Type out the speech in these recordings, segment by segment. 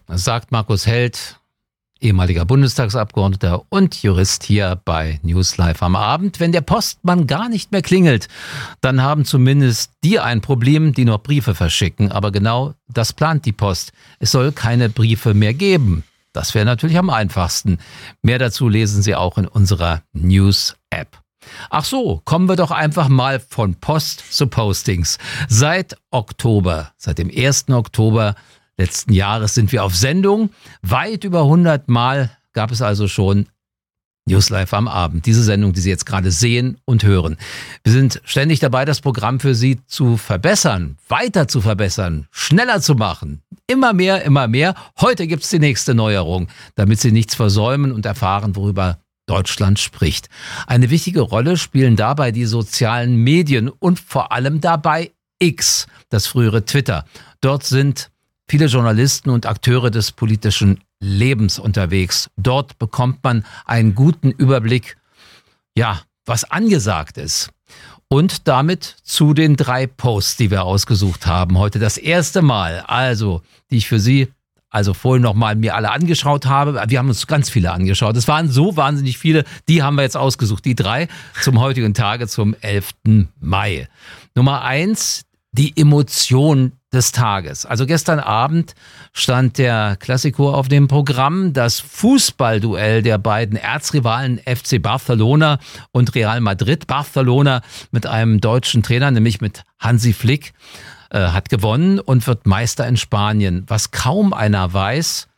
sagt Markus Held, ehemaliger Bundestagsabgeordneter und Jurist hier bei News Live am Abend. Wenn der Postmann gar nicht mehr klingelt, dann haben zumindest die ein Problem, die noch Briefe verschicken. Aber genau das plant die Post. Es soll keine Briefe mehr geben. Das wäre natürlich am einfachsten. Mehr dazu lesen Sie auch in unserer News-App. Ach so, kommen wir doch einfach mal von Post zu Postings. Seit dem 1. Oktober letzten Jahres sind wir auf Sendung. Weit über 100 Mal gab es also schon News Live am Abend. Diese Sendung, die Sie jetzt gerade sehen und hören. Wir sind ständig dabei, das Programm für Sie zu verbessern, weiter zu verbessern, schneller zu machen. Immer mehr, immer mehr. Heute gibt's die nächste Neuerung, damit Sie nichts versäumen und erfahren, worüber Deutschland spricht. Eine wichtige Rolle spielen dabei die sozialen Medien und vor allem dabei X, das frühere Twitter. Dort sind viele Journalisten und Akteure des politischen Lebens unterwegs. Dort bekommt man einen guten Überblick, was angesagt ist. Und damit zu den 3 Posts, die wir ausgesucht haben. Heute das erste Mal, die ich für Sie vorhin nochmal mir alle angeschaut habe. Wir haben uns ganz viele angeschaut. Es waren so wahnsinnig viele, die haben wir jetzt ausgesucht. Die 3 zum heutigen Tage, zum 11. Mai. Nummer 1, die Emotion des Tages. Also gestern Abend stand der Clásico auf dem Programm, das Fußballduell der beiden Erzrivalen FC Barcelona und Real Madrid. Barcelona mit einem deutschen Trainer, nämlich mit Hansi Flick, hat gewonnen und wird Meister in Spanien. Was kaum einer weiß,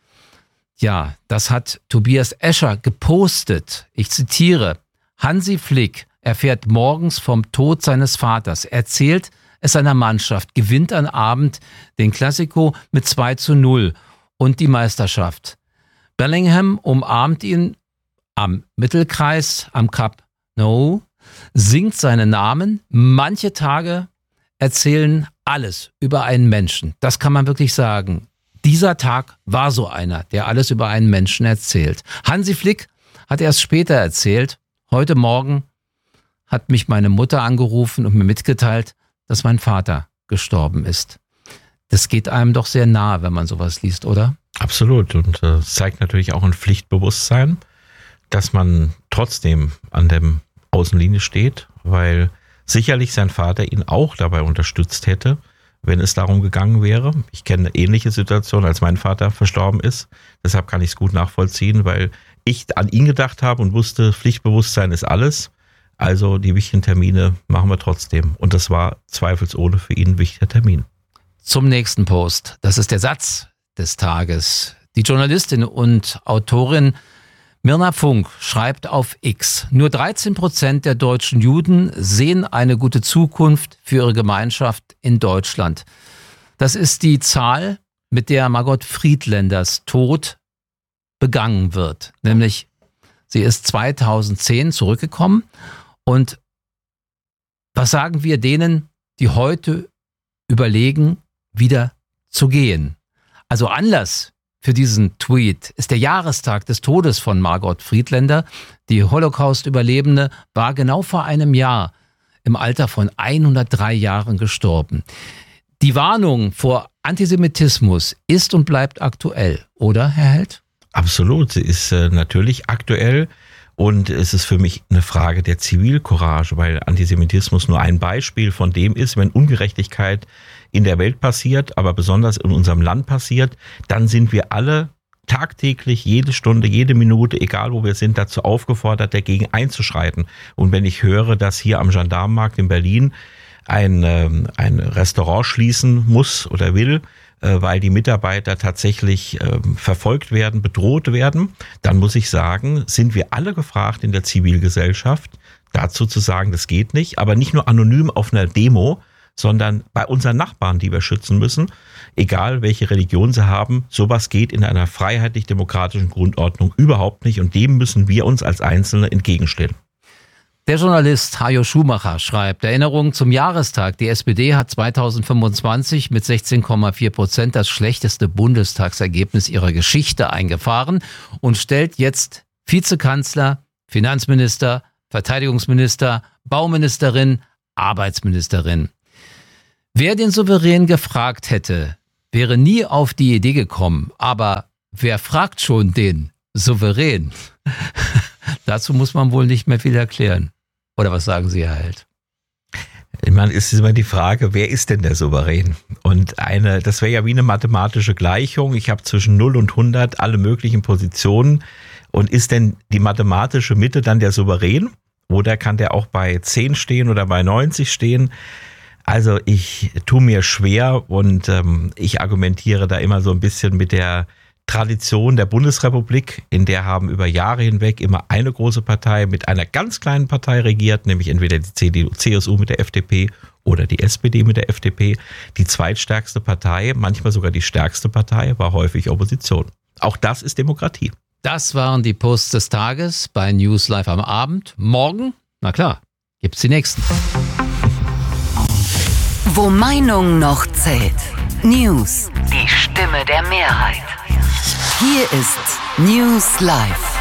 das hat Tobias Escher gepostet. Ich zitiere: Hansi Flick erfährt morgens vom Tod seines Vaters, erzählt es seiner Mannschaft, gewinnt am Abend den Clásico mit 2:0 und die Meisterschaft. Bellingham umarmt ihn am Mittelkreis, am Camp Nou, singt seinen Namen. Manche Tage erzählen alles über einen Menschen. Das kann man wirklich sagen. Dieser Tag war so einer, der alles über einen Menschen erzählt. Hansi Flick hat erst später erzählt, heute Morgen hat mich meine Mutter angerufen und mir mitgeteilt, dass mein Vater gestorben ist. Das geht einem doch sehr nahe, wenn man sowas liest, oder? Absolut. Und es zeigt natürlich auch ein Pflichtbewusstsein, dass man trotzdem an der Außenlinie steht, weil sicherlich sein Vater ihn auch dabei unterstützt hätte, wenn es darum gegangen wäre. Ich kenne eine ähnliche Situation, als mein Vater verstorben ist. Deshalb kann ich es gut nachvollziehen, weil ich an ihn gedacht habe und wusste, Pflichtbewusstsein ist alles. Also die wichtigen Termine machen wir trotzdem. Und das war zweifelsohne für ihn ein wichtiger Termin. Zum nächsten Post. Das ist der Satz des Tages. Die Journalistin und Autorin Mirna Funk schreibt auf X: Nur 13% der deutschen Juden sehen eine gute Zukunft für ihre Gemeinschaft in Deutschland. Das ist die Zahl, mit der Margot Friedländers Tod begangen wird. Nämlich, sie ist 2010 zurückgekommen. Und was sagen wir denen, die heute überlegen, wieder zu gehen? Also Anlass für diesen Tweet ist der Jahrestag des Todes von Margot Friedländer. Die Holocaust-Überlebende war genau vor einem Jahr im Alter von 103 Jahren gestorben. Die Warnung vor Antisemitismus ist und bleibt aktuell, oder, Herr Held? Absolut, sie ist natürlich aktuell. Und es ist für mich eine Frage der Zivilcourage, weil Antisemitismus nur ein Beispiel von dem ist, wenn Ungerechtigkeit in der Welt passiert, aber besonders in unserem Land passiert, dann sind wir alle tagtäglich, jede Stunde, jede Minute, egal wo wir sind, dazu aufgefordert, dagegen einzuschreiten. Und wenn ich höre, dass hier am Gendarmenmarkt in Berlin ein Restaurant schließen muss oder will, weil die Mitarbeiter tatsächlich verfolgt werden, bedroht werden, dann muss ich sagen, sind wir alle gefragt in der Zivilgesellschaft, dazu zu sagen, das geht nicht, aber nicht nur anonym auf einer Demo, sondern bei unseren Nachbarn, die wir schützen müssen, egal welche Religion sie haben, sowas geht in einer freiheitlich-demokratischen Grundordnung überhaupt nicht und dem müssen wir uns als Einzelne entgegenstellen. Der Journalist Hajo Schumacher schreibt: Erinnerung zum Jahrestag. Die SPD hat 2025 mit 16,4% das schlechteste Bundestagsergebnis ihrer Geschichte eingefahren und stellt jetzt Vizekanzler, Finanzminister, Verteidigungsminister, Bauministerin, Arbeitsministerin. Wer den Souverän gefragt hätte, wäre nie auf die Idee gekommen. Aber wer fragt schon den Souverän? Dazu muss man wohl nicht mehr viel erklären. Oder was sagen Sie, Herr Held? Ich meine, es ist immer die Frage, wer ist denn der Souverän? Und das wäre ja wie eine mathematische Gleichung. Ich habe zwischen 0 und 100 alle möglichen Positionen. Und ist denn die mathematische Mitte dann der Souverän? Oder kann der auch bei 10 stehen oder bei 90 stehen? Also ich tue mir schwer und ich argumentiere da immer so ein bisschen mit der Tradition der Bundesrepublik, in der haben über Jahre hinweg immer eine große Partei mit einer ganz kleinen Partei regiert, nämlich entweder die CDU, CSU mit der FDP oder die SPD mit der FDP. Die zweitstärkste Partei, manchmal sogar die stärkste Partei, war häufig Opposition. Auch das ist Demokratie. Das waren die Posts des Tages bei News Live am Abend. Morgen, na klar, gibt's die nächsten. Wo Meinung noch zählt. News. Die Stimme der Mehrheit. Hier ist News Live.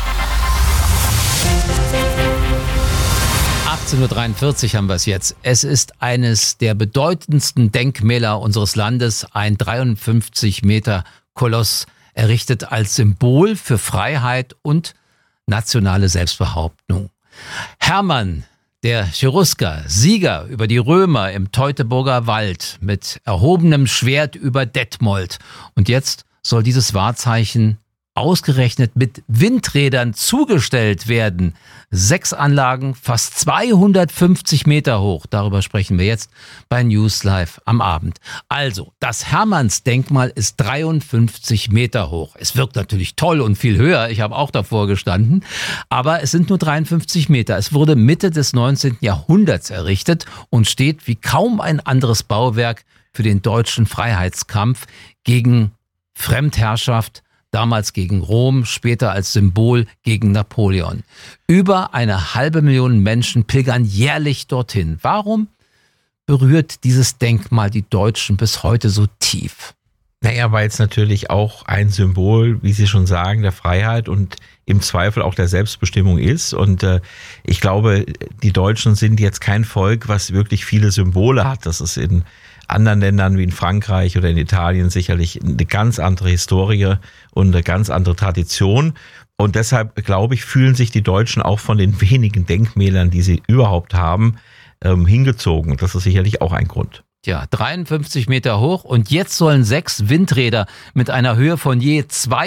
18.43 Uhr haben wir es jetzt. Es ist eines der bedeutendsten Denkmäler unseres Landes, ein 53 Meter Koloss, errichtet als Symbol für Freiheit und nationale Selbstbehauptung. Hermann, der Cherusker, Sieger über die Römer im Teutoburger Wald mit erhobenem Schwert über Detmold. Und jetzt soll dieses Wahrzeichen ausgerechnet mit Windrädern zugestellt werden. 6 Anlagen, fast 250 Meter hoch. Darüber sprechen wir jetzt bei News Live am Abend. Also, das Hermannsdenkmal ist 53 Meter hoch. Es wirkt natürlich toll und viel höher. Ich habe auch davor gestanden. Aber es sind nur 53 Meter. Es wurde Mitte des 19. Jahrhunderts errichtet und steht wie kaum ein anderes Bauwerk für den deutschen Freiheitskampf gegen Fremdherrschaft, damals gegen Rom, später als Symbol gegen Napoleon. Über 500.000 Menschen pilgern jährlich dorthin. Warum berührt dieses Denkmal die Deutschen bis heute so tief? Naja, weil es natürlich auch ein Symbol, wie Sie schon sagen, der Freiheit und im Zweifel auch der Selbstbestimmung ist. Und ich glaube, die Deutschen sind jetzt kein Volk, was wirklich viele Symbole hat. Das ist in anderen Ländern wie in Frankreich oder in Italien sicherlich eine ganz andere Historie und eine ganz andere Tradition. Und deshalb, glaube ich, fühlen sich die Deutschen auch von den wenigen Denkmälern, die sie überhaupt haben, hingezogen. Das ist sicherlich auch ein Grund. Ja, 53 Meter hoch und jetzt sollen 6 Windräder mit einer Höhe von je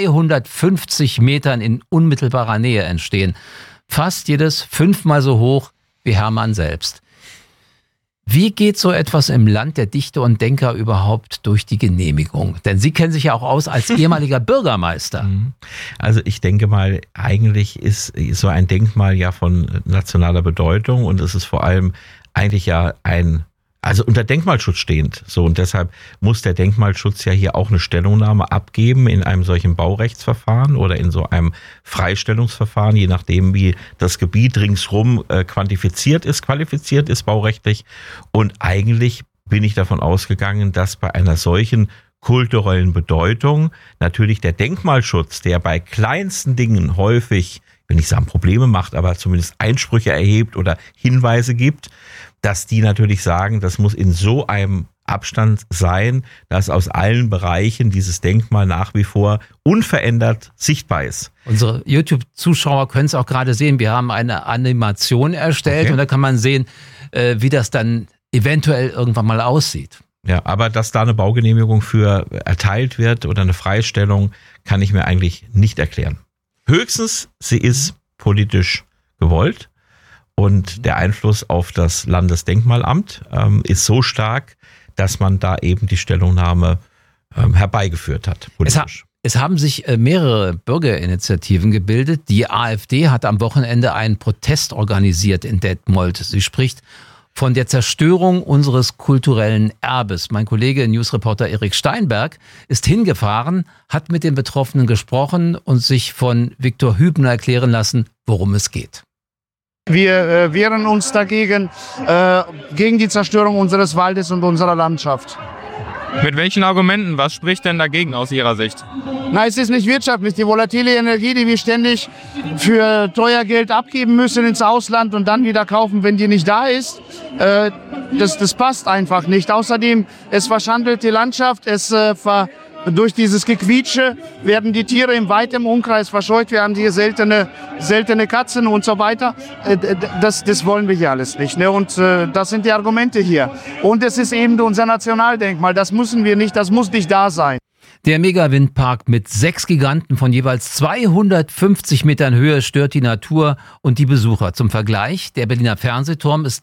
250 Metern in unmittelbarer Nähe entstehen. Fast jedes 5-mal so hoch wie Hermann selbst. Wie geht so etwas im Land der Dichter und Denker überhaupt durch die Genehmigung? Denn Sie kennen sich ja auch aus als ehemaliger Bürgermeister. Also ich denke mal, eigentlich ist so ein Denkmal ja von nationaler Bedeutung und es ist vor allem eigentlich ja also unter Denkmalschutz stehend. So, und deshalb muss der Denkmalschutz ja hier auch eine Stellungnahme abgeben in einem solchen Baurechtsverfahren oder in so einem Freistellungsverfahren, je nachdem, wie das Gebiet ringsrum qualifiziert ist baurechtlich. Und eigentlich bin ich davon ausgegangen, dass bei einer solchen kulturellen Bedeutung natürlich der Denkmalschutz, der bei kleinsten Dingen häufig, wenn ich sagen Probleme macht, aber zumindest Einsprüche erhebt oder Hinweise gibt, dass die natürlich sagen, das muss in so einem Abstand sein, dass aus allen Bereichen dieses Denkmal nach wie vor unverändert sichtbar ist. Unsere YouTube-Zuschauer können es auch gerade sehen. Wir haben eine Animation erstellt und da kann man sehen, wie das dann eventuell irgendwann mal aussieht. Ja, aber dass da eine Baugenehmigung für erteilt wird oder eine Freistellung, kann ich mir eigentlich nicht erklären. Höchstens, sie ist politisch gewollt. Und der Einfluss auf das Landesdenkmalamt ist so stark, dass man da eben die Stellungnahme herbeigeführt hat. Es haben sich mehrere Bürgerinitiativen gebildet. Die AfD hat am Wochenende einen Protest organisiert in Detmold. Sie spricht von der Zerstörung unseres kulturellen Erbes. Mein Kollege Newsreporter Erik Steinberg ist hingefahren, hat mit den Betroffenen gesprochen und sich von Viktor Hübner erklären lassen, worum es geht. Wir wehren uns dagegen, gegen die Zerstörung unseres Waldes und unserer Landschaft. Mit welchen Argumenten? Was spricht denn dagegen aus Ihrer Sicht? Na, es ist nicht wirtschaftlich. Die volatile Energie, die wir ständig für teuer Geld abgeben müssen ins Ausland und dann wieder kaufen, wenn die nicht da ist, das passt einfach nicht. Außerdem, es verschandelt die Landschaft, durch dieses Gequietsche werden die Tiere im weiten Umkreis verscheucht. Wir haben hier seltene Katzen und so weiter. Das wollen wir hier alles nicht. Ne? Und das sind die Argumente hier. Und es ist eben unser Nationaldenkmal. Das müssen wir nicht, das muss nicht da sein. Der Mega-Windpark mit 6 Giganten von jeweils 250 Metern Höhe stört die Natur und die Besucher. Zum Vergleich, der Berliner Fernsehturm ist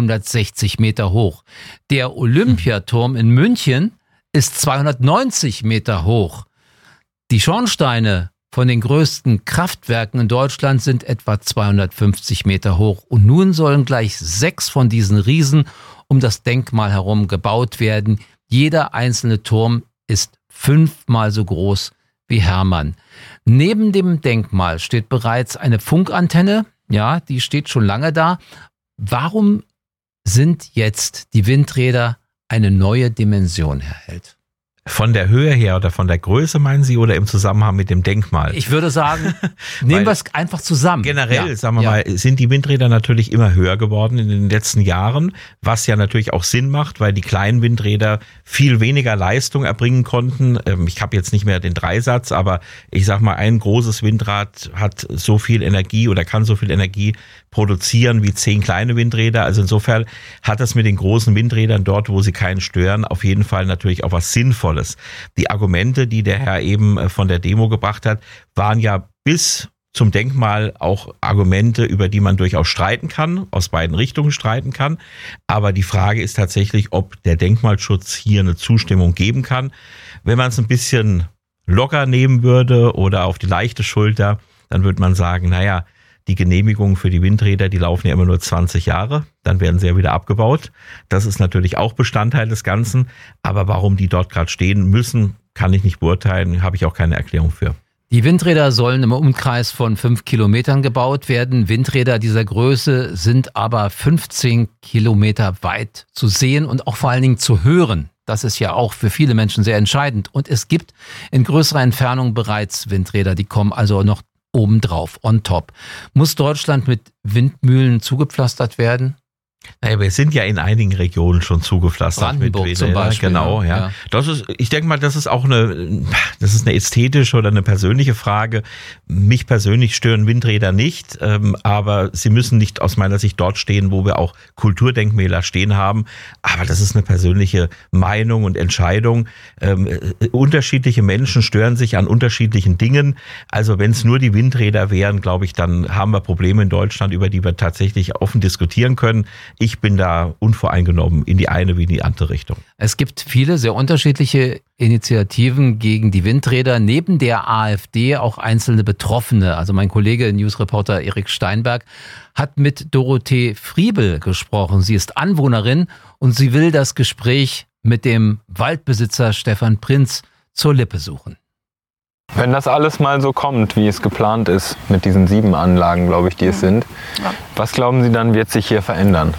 360 Meter hoch. Der Olympiaturm in München ist 290 Meter hoch. Die Schornsteine von den größten Kraftwerken in Deutschland sind etwa 250 Meter hoch. Und nun sollen gleich 6 von diesen Riesen um das Denkmal herum gebaut werden. Jeder einzelne Turm ist 5-mal so groß wie Hermann. Neben dem Denkmal steht bereits eine Funkantenne. Ja, die steht schon lange da. Warum sind jetzt die Windräder eine neue Dimension erhält? Von der Höhe her oder von der Größe meinen Sie oder im Zusammenhang mit dem Denkmal? Ich würde sagen, nehmen wir es einfach zusammen. Generell, sagen wir mal, sind die Windräder natürlich immer höher geworden in den letzten Jahren, was ja natürlich auch Sinn macht, weil die kleinen Windräder viel weniger Leistung erbringen konnten. Ich habe jetzt nicht mehr den Dreisatz, aber ich sag mal, ein großes Windrad hat so viel Energie oder kann so viel Energie produzieren wie 10 kleine Windräder. Also insofern hat das mit den großen Windrädern dort, wo sie keinen stören, auf jeden Fall natürlich auch was Sinnvolles. Die Argumente, die der Herr eben von der Demo gebracht hat, waren ja bis zum Denkmal auch Argumente, über die man durchaus streiten kann, aus beiden Richtungen streiten kann. Aber die Frage ist tatsächlich, ob der Denkmalschutz hier eine Zustimmung geben kann. Wenn man es ein bisschen locker nehmen würde oder auf die leichte Schulter, dann würde man sagen, naja, die Genehmigungen für die Windräder, die laufen ja immer nur 20 Jahre, dann werden sie ja wieder abgebaut. Das ist natürlich auch Bestandteil des Ganzen. Aber warum die dort gerade stehen müssen, kann ich nicht beurteilen, habe ich auch keine Erklärung für. Die Windräder sollen im Umkreis von 5 Kilometern gebaut werden. Windräder dieser Größe sind aber 15 Kilometer weit zu sehen und auch vor allen Dingen zu hören. Das ist ja auch für viele Menschen sehr entscheidend. Und es gibt in größerer Entfernung bereits Windräder, die kommen also noch obendrauf, on top. Muss Deutschland mit Windmühlen zugepflastert werden? Naja, wir sind ja in einigen Regionen schon zugepflastert. Brandenburg mit zum Beispiel. Genau, ja. Das ist, ich denke mal, das ist eine ästhetische oder eine persönliche Frage. Mich persönlich stören Windräder nicht, aber sie müssen nicht aus meiner Sicht dort stehen, wo wir auch Kulturdenkmäler stehen haben. Aber das ist eine persönliche Meinung und Entscheidung. Unterschiedliche Menschen stören sich an unterschiedlichen Dingen. Also wenn es nur die Windräder wären, glaube ich, dann haben wir Probleme in Deutschland, über die wir tatsächlich offen diskutieren können. Ich bin da unvoreingenommen in die eine wie in die andere Richtung. Es gibt viele sehr unterschiedliche Initiativen gegen die Windräder. Neben der AfD auch einzelne Betroffene. Also mein Kollege, Newsreporter Erik Steinberg, hat mit Dorothee Friebel gesprochen. Sie ist Anwohnerin und sie will das Gespräch mit dem Waldbesitzer Stefan Prinz zur Lippe suchen. Wenn das alles mal so kommt, wie es geplant ist, mit diesen 7 Anlagen, glaube ich, die es sind, was glauben Sie dann, wird sich hier verändern?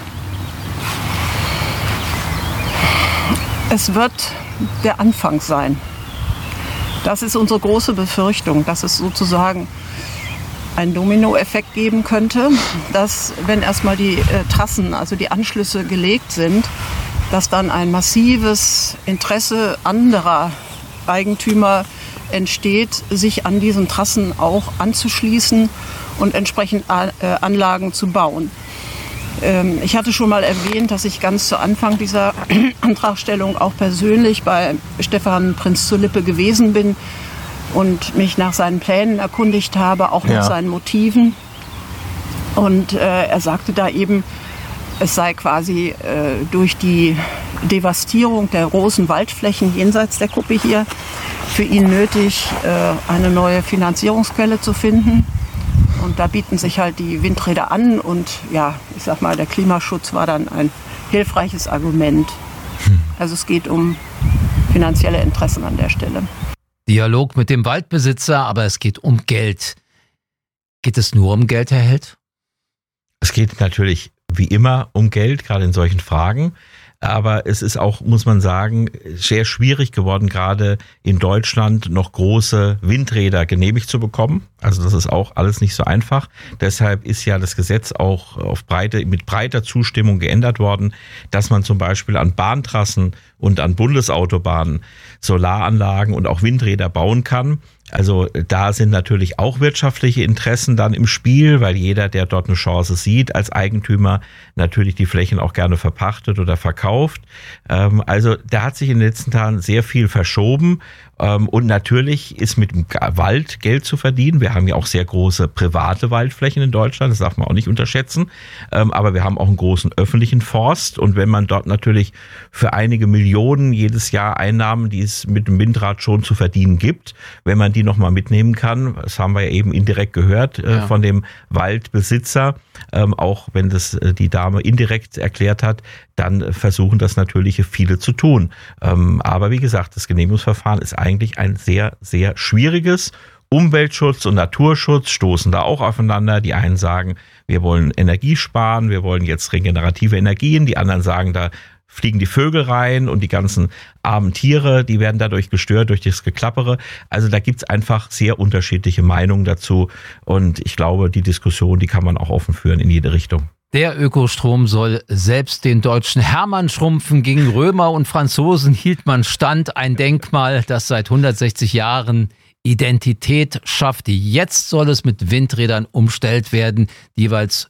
Es wird der Anfang sein. Das ist unsere große Befürchtung, dass es sozusagen einen Dominoeffekt geben könnte, dass, wenn erstmal die Trassen, also die Anschlüsse gelegt sind, dass dann ein massives Interesse anderer Eigentümer entsteht, sich an diesen Trassen auch anzuschließen und entsprechend Anlagen zu bauen. Ich hatte schon mal erwähnt, dass ich ganz zu Anfang dieser Antragstellung auch persönlich bei Stefan Prinz zur Lippe gewesen bin und mich nach seinen Plänen erkundigt habe, auch nach seinen Motiven. Und er sagte da eben, es sei quasi durch die Devastierung der großen Waldflächen jenseits der Kuppe hier für ihn nötig, eine neue Finanzierungsquelle zu finden. Und da bieten sich halt die Windräder an und ja, ich sag mal, der Klimaschutz war dann ein hilfreiches Argument. Also es geht um finanzielle Interessen an der Stelle. Dialog mit dem Waldbesitzer, aber es geht um Geld. Geht es nur um Geld, Herr Held? Es geht natürlich wie immer um Geld, gerade in solchen Fragen. Aber es ist auch, muss man sagen, sehr schwierig geworden, gerade in Deutschland noch große Windräder genehmigt zu bekommen. Also das ist auch alles nicht so einfach. Deshalb ist ja das Gesetz auch mit breiter Zustimmung geändert worden, dass man zum Beispiel an Bahntrassen und an Bundesautobahnen Solaranlagen und auch Windräder bauen kann. Also da sind natürlich auch wirtschaftliche Interessen dann im Spiel, weil jeder, der dort eine Chance sieht, als Eigentümer natürlich die Flächen auch gerne verpachtet oder verkauft. Also da hat sich in den letzten Tagen sehr viel verschoben. Und natürlich ist mit dem Wald Geld zu verdienen. Wir haben ja auch sehr große private Waldflächen in Deutschland, das darf man auch nicht unterschätzen. Aber wir haben auch einen großen öffentlichen Forst. Und wenn man dort natürlich für einige Millionen jedes Jahr Einnahmen, die es mit dem Windrad schon zu verdienen gibt, wenn man die nochmal mitnehmen kann, das haben wir ja eben indirekt gehört von dem Waldbesitzer, auch wenn das die Dame indirekt erklärt hat, dann versuchen das natürlich viele zu tun. Aber wie gesagt, das Genehmigungsverfahren ist eigentlich ein sehr, sehr schwieriges. Umweltschutz und Naturschutz stoßen da auch aufeinander. Die einen sagen, wir wollen Energie sparen, wir wollen jetzt regenerative Energien. Die anderen sagen, da fliegen die Vögel rein und die ganzen armen Tiere, die werden dadurch gestört, durch das Geklappere. Also da gibt's einfach sehr unterschiedliche Meinungen dazu. Und ich glaube, die Diskussion, die kann man auch offen führen in jede Richtung. Der Ökostrom soll selbst den deutschen Hermann schrumpfen. Gegen Römer und Franzosen hielt man stand. Ein Denkmal, das seit 160 Jahren Identität schafft. Jetzt soll es mit Windrädern umstellt werden, die jeweils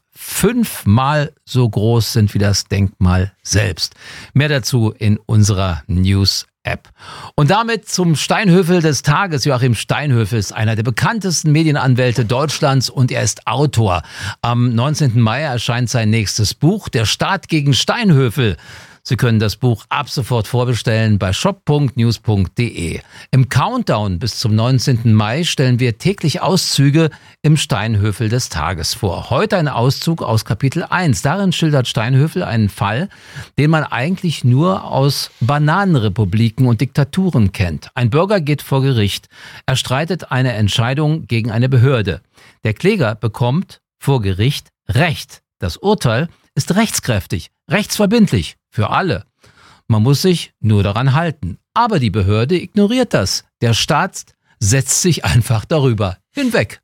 5-mal so groß sind wie das Denkmal selbst. Mehr dazu in unserer News-App. Und damit zum Steinhöfel des Tages. Joachim Steinhöfel ist einer der bekanntesten Medienanwälte Deutschlands und er ist Autor. Am 19. Mai erscheint sein nächstes Buch, Der Staat gegen Steinhöfel. Sie können das Buch ab sofort vorbestellen bei shop.news.de. Im Countdown bis zum 19. Mai stellen wir täglich Auszüge im Steinhöfel des Tages vor. Heute ein Auszug aus Kapitel 1. Darin schildert Steinhöfel einen Fall, den man eigentlich nur aus Bananenrepubliken und Diktaturen kennt. Ein Bürger geht vor Gericht. Er streitet eine Entscheidung gegen eine Behörde. Der Kläger bekommt vor Gericht Recht. Das Urteil ist rechtskräftig, rechtsverbindlich. Für alle. Man muss sich nur daran halten. Aber die Behörde ignoriert das. Der Staat setzt sich einfach darüber hinweg.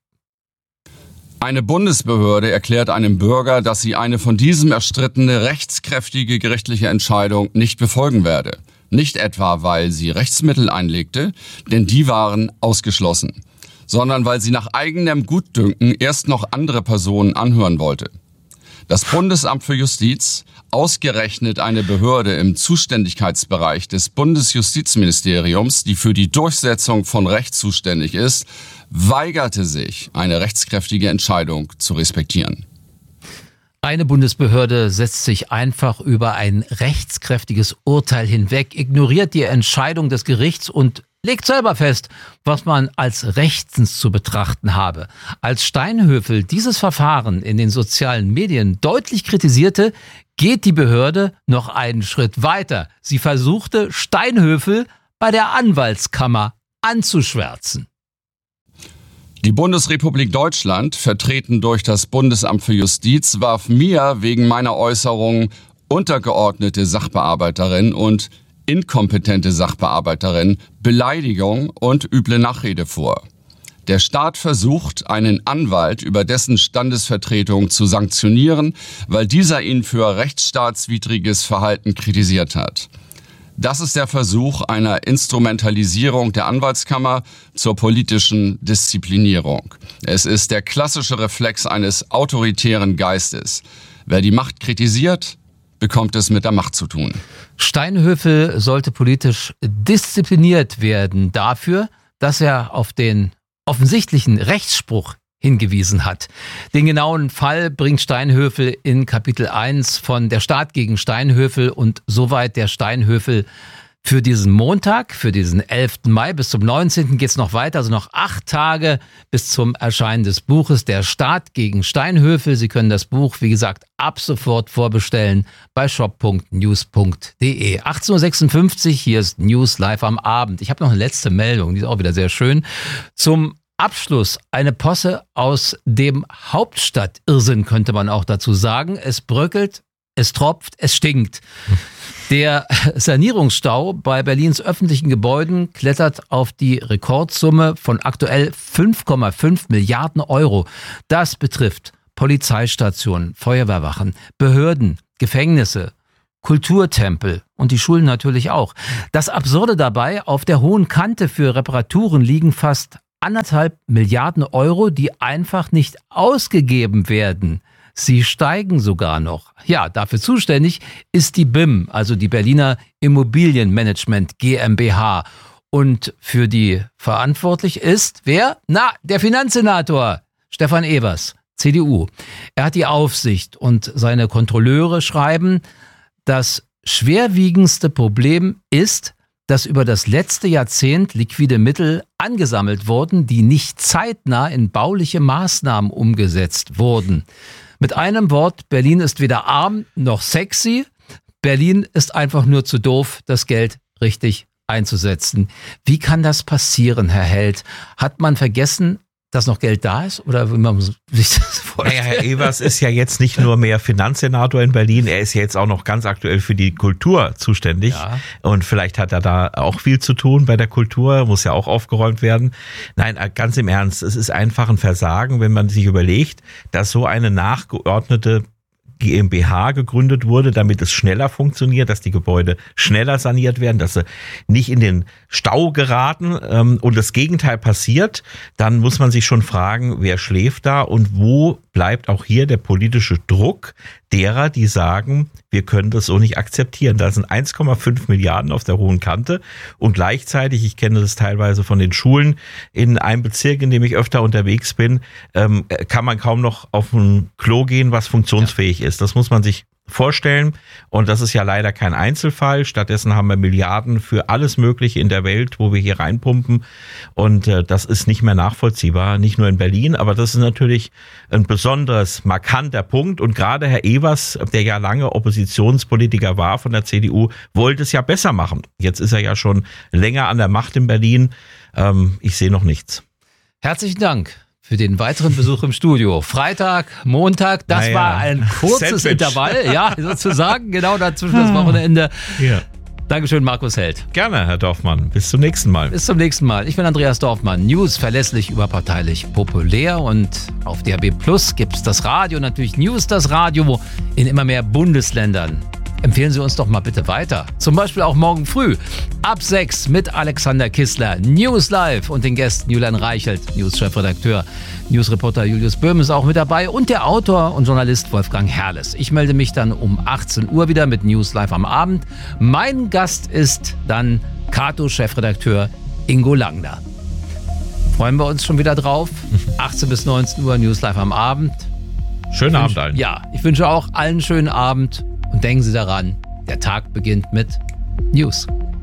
Eine Bundesbehörde erklärt einem Bürger, dass sie eine von diesem erstrittene rechtskräftige gerichtliche Entscheidung nicht befolgen werde. Nicht etwa, weil sie Rechtsmittel einlegte, denn die waren ausgeschlossen, sondern weil sie nach eigenem Gutdünken erst noch andere Personen anhören wollte. Das Bundesamt für Justiz, ausgerechnet eine Behörde im Zuständigkeitsbereich des Bundesjustizministeriums, die für die Durchsetzung von Recht zuständig ist, weigerte sich, eine rechtskräftige Entscheidung zu respektieren. Eine Bundesbehörde setzt sich einfach über ein rechtskräftiges Urteil hinweg, ignoriert die Entscheidung des Gerichts und legt selber fest, was man als rechtens zu betrachten habe. Als Steinhöfel dieses Verfahren in den sozialen Medien deutlich kritisierte, geht die Behörde noch einen Schritt weiter. Sie versuchte, Steinhöfel bei der Anwaltskammer anzuschwärzen. Die Bundesrepublik Deutschland, vertreten durch das Bundesamt für Justiz, warf mir wegen meiner Äußerungen untergeordnete Sachbearbeiterin und inkompetente Sachbearbeiterin Beleidigung und üble Nachrede vor. Der Staat versucht, einen Anwalt über dessen Standesvertretung zu sanktionieren, weil dieser ihn für rechtsstaatswidriges Verhalten kritisiert hat. Das ist der Versuch einer Instrumentalisierung der Anwaltskammer zur politischen Disziplinierung. Es ist der klassische Reflex eines autoritären Geistes. Wer die Macht kritisiert, bekommt es mit der Macht zu tun. Steinhöfel sollte politisch diszipliniert werden dafür, dass er auf den offensichtlichen Rechtsspruch hingewiesen hat. Den genauen Fall bringt Steinhöfel in Kapitel 1 von Der Staat gegen Steinhöfel und soweit der Steinhöfel für diesen Montag, für diesen 11. Mai. Bis zum 19. geht es noch weiter, also noch 8 Tage bis zum Erscheinen des Buches Der Staat gegen Steinhöfel. Sie können das Buch, wie gesagt, ab sofort vorbestellen bei shop.news.de. 18.56 Uhr, hier ist News live am Abend. Ich habe noch eine letzte Meldung, die ist auch wieder sehr schön. Zum Abschluss eine Posse aus dem Hauptstadtirrsinn, könnte man auch dazu sagen. Es bröckelt, es tropft, es stinkt. Der Sanierungsstau bei Berlins öffentlichen Gebäuden klettert auf die Rekordsumme von aktuell 5,5 Milliarden Euro. Das betrifft Polizeistationen, Feuerwehrwachen, Behörden, Gefängnisse, Kulturtempel und die Schulen natürlich auch. Das Absurde dabei, auf der hohen Kante für Reparaturen liegen fast 1,5 Milliarden Euro, die einfach nicht ausgegeben werden. Sie steigen sogar noch. Ja, dafür zuständig ist die BIM, also die Berliner Immobilienmanagement GmbH. Und für die verantwortlich ist, wer? Na, der Finanzsenator Stefan Evers, CDU. Er hat die Aufsicht und seine Kontrolleure schreiben, das schwerwiegendste Problem ist, dass über das letzte Jahrzehnt liquide Mittel angesammelt wurden, die nicht zeitnah in bauliche Maßnahmen umgesetzt wurden. Mit einem Wort, Berlin ist weder arm noch sexy. Berlin ist einfach nur zu doof, das Geld richtig einzusetzen. Wie kann das passieren, Herr Held? Hat man vergessen, dass noch Geld da ist? Oder wie man sich das vorstellt? Naja, Herr Evers ist ja jetzt nicht nur mehr Finanzsenator in Berlin, er ist ja jetzt auch noch ganz aktuell für die Kultur zuständig. Ja. Und vielleicht hat er da auch viel zu tun bei der Kultur, muss ja auch aufgeräumt werden. Nein, ganz im Ernst, es ist einfach ein Versagen, wenn man sich überlegt, dass so eine nachgeordnete GmbH gegründet wurde, damit es schneller funktioniert, dass die Gebäude schneller saniert werden, dass sie nicht in den Stau geraten und das Gegenteil passiert, dann muss man sich schon fragen, wer schläft da und wo bleibt auch hier der politische Druck derer, die sagen, wir können das so nicht akzeptieren. Da sind 1,5 Milliarden auf der hohen Kante und gleichzeitig, ich kenne das teilweise von den Schulen, in einem Bezirk, in dem ich öfter unterwegs bin, kann man kaum noch auf ein Klo gehen, was funktionsfähig ist. Das muss man sich vorstellen und das ist ja leider kein Einzelfall. Stattdessen haben wir Milliarden für alles Mögliche in der Welt, wo wir hier reinpumpen und das ist nicht mehr nachvollziehbar, nicht nur in Berlin, aber das ist natürlich ein besonders markanter Punkt und gerade Herr Evers, der ja lange Oppositionspolitiker war von der CDU, wollte es ja besser machen. Jetzt ist er ja schon länger an der Macht in Berlin. Ich sehe noch nichts. Herzlichen Dank für den weiteren Besuch im Studio. Freitag, Montag, das war ein kurzes Sandwich. Intervall, ja, sozusagen, genau dazwischen das Wochenende. Ja. Dankeschön, Markus Held. Gerne, Herr Dorfmann. Bis zum nächsten Mal. Bis zum nächsten Mal. Ich bin Andreas Dorfmann. News verlässlich, überparteilich, populär und auf DAB+ gibt's das Radio, natürlich News, das Radio in immer mehr Bundesländern. Empfehlen Sie uns doch mal bitte weiter. Zum Beispiel auch morgen früh ab 6 mit Alexander Kissler. News Live und den Gästen Julian Reichelt, News-Chefredakteur. Newsreporter Julius Böhm ist auch mit dabei und der Autor und Journalist Wolfgang Herrles. Ich melde mich dann um 18 Uhr wieder mit News Live am Abend. Mein Gast ist dann Kato-Chefredakteur Ingo Langner. Freuen wir uns schon wieder drauf. 18 bis 19 Uhr News Live am Abend. Schönen Abend allen. Ja, ich wünsche auch allen einen schönen Abend. Und denken Sie daran, der Tag beginnt mit News.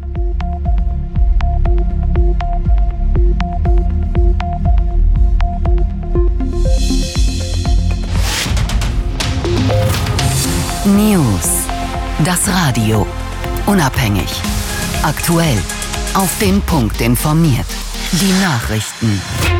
News. Das Radio. Unabhängig. Aktuell. Auf den Punkt informiert. Die Nachrichten.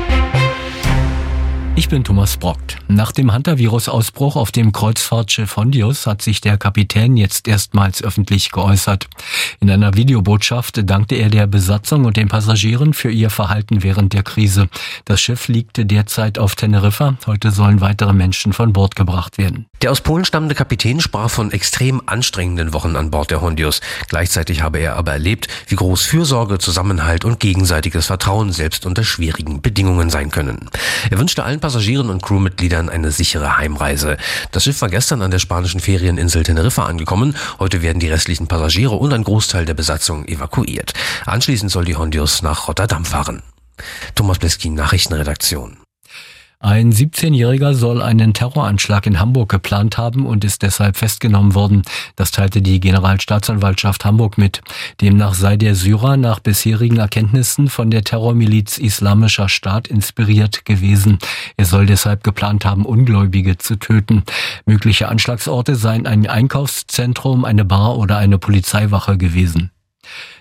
Ich bin Thomas Brockt. Nach dem Hantavirus-Ausbruch auf dem Kreuzfahrtschiff Hondius hat sich der Kapitän jetzt erstmals öffentlich geäußert. In einer Videobotschaft dankte er der Besatzung und den Passagieren für ihr Verhalten während der Krise. Das Schiff liegt derzeit auf Teneriffa. Heute sollen weitere Menschen von Bord gebracht werden. Der aus Polen stammende Kapitän sprach von extrem anstrengenden Wochen an Bord der Hondius. Gleichzeitig habe er aber erlebt, wie groß Fürsorge, Zusammenhalt und gegenseitiges Vertrauen selbst unter schwierigen Bedingungen sein können. Er wünschte allen Passagieren und Crewmitgliedern eine sichere Heimreise. Das Schiff war gestern an der spanischen Ferieninsel Teneriffa angekommen. Heute werden die restlichen Passagiere und ein Großteil der Besatzung evakuiert. Anschließend soll die Hondius nach Rotterdam fahren. Thomas Bleskin, Nachrichtenredaktion. Ein 17-Jähriger soll einen Terroranschlag in Hamburg geplant haben und ist deshalb festgenommen worden. Das teilte die Generalstaatsanwaltschaft Hamburg mit. Demnach sei der Syrer nach bisherigen Erkenntnissen von der Terrormiliz Islamischer Staat inspiriert gewesen. Er soll deshalb geplant haben, Ungläubige zu töten. Mögliche Anschlagsorte seien ein Einkaufszentrum, eine Bar oder eine Polizeiwache gewesen.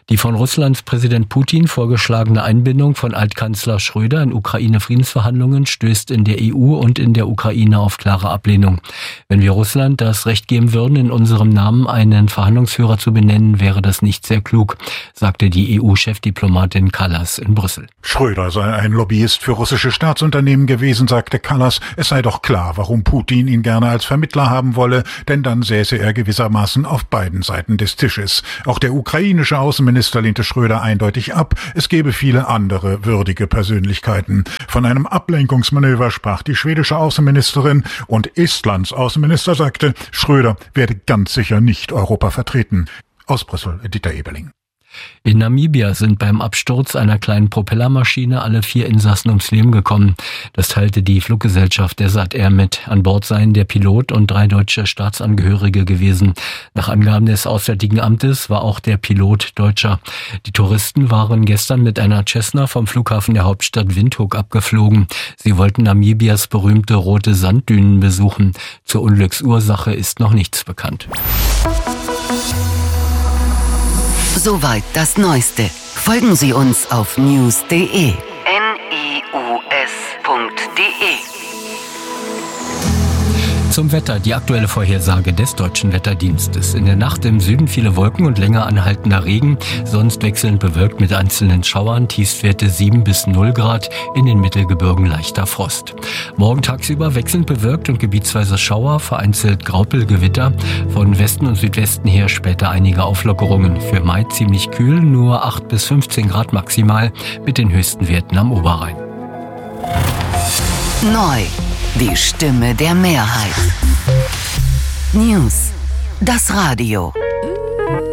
Die von Russlands Präsident Putin vorgeschlagene Einbindung von Altkanzler Schröder in Ukraine-Friedensverhandlungen stößt in der EU und in der Ukraine auf klare Ablehnung. Wenn wir Russland das Recht geben würden, in unserem Namen einen Verhandlungsführer zu benennen, wäre das nicht sehr klug, sagte die EU-Chefdiplomatin Kallas in Brüssel. Schröder sei ein Lobbyist für russische Staatsunternehmen gewesen, sagte Kallas. Es sei doch klar, warum Putin ihn gerne als Vermittler haben wolle, denn dann säße er gewissermaßen auf beiden Seiten des Tisches. Auch der ukrainische Außenminister lehnte Schröder eindeutig ab. Es gäbe viele andere würdige Persönlichkeiten. Von einem Ablenkungsmanöver sprach die schwedische Außenministerin und Estlands Außenminister sagte, Schröder werde ganz sicher nicht Europa vertreten. Aus Brüssel, Dieter Eberling. In Namibia sind beim Absturz einer kleinen Propellermaschine alle 4 Insassen ums Leben gekommen. Das teilte die Fluggesellschaft Desert Air mit. An Bord seien der Pilot und 3 deutsche Staatsangehörige gewesen. Nach Angaben des Auswärtigen Amtes war auch der Pilot Deutscher. Die Touristen waren gestern mit einer Cessna vom Flughafen der Hauptstadt Windhoek abgeflogen. Sie wollten Namibias berühmte rote Sanddünen besuchen. Zur Unglücksursache ist noch nichts bekannt. Soweit das Neueste. Folgen Sie uns auf news.de. news.de. Zum Wetter, die aktuelle Vorhersage des Deutschen Wetterdienstes. In der Nacht im Süden viele Wolken und länger anhaltender Regen, sonst wechselnd bewölkt mit einzelnen Schauern, Tiefstwerte 7 bis 0 Grad, in den Mittelgebirgen leichter Frost. Morgen tagsüber wechselnd bewölkt und gebietsweise Schauer, vereinzelt Graupelgewitter, von Westen und Südwesten her später einige Auflockerungen. Für Mai ziemlich kühl, nur 8 bis 15 Grad maximal, mit den höchsten Werten am Oberrhein. Neu. Die Stimme der Mehrheit. News. Das Radio.